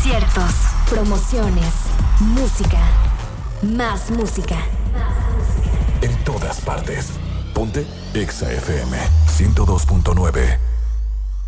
conciertos, promociones, música, más música. En todas partes. Ponte Exa FM 102.9.